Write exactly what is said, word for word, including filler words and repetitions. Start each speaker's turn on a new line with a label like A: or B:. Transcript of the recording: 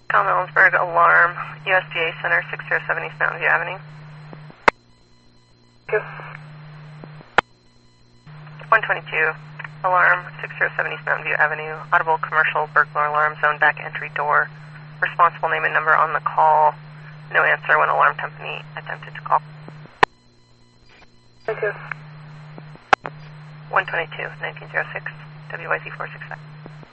A: Cal Ellensburg, alarm, U S D A Center, six oh seven East Mountain View Avenue.
B: Yes.
A: one twenty-two, alarm, six oh seven East Mountain View Avenue, audible commercial burglar alarm, zone back entry door, responsible name and number on the call, no answer when alarm company attempted to call.
B: Thank you.
A: one twenty-two, nineteen oh six, W Y Z four six five.